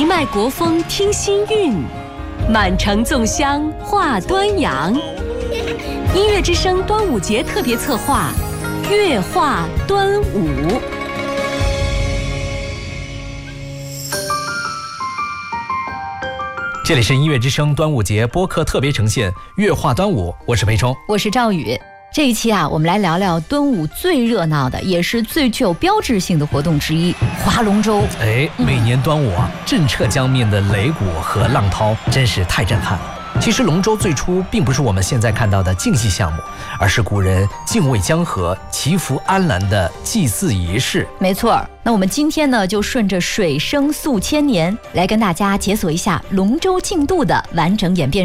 迈国风听心韵，满城粽香话端阳。音乐之声端午节特别策划，乐话端午。 这里是音乐之声端午节播客特别呈现，乐话端午，我是裴冲， 我是赵宇。这一期我们来聊聊端午最热闹的，也是最具有标志性的活动之一——划龙舟。 每年端午震彻江面的擂鼓和浪涛，真是太震撼了。其实龙舟最初并不是我们现在看到的竞技项目，而是古人敬畏江河、祈福安澜的祭祀仪式。 没错，那我们今天呢，就顺着水声溯千年，来跟大家解锁一下龙舟竞渡的完整演变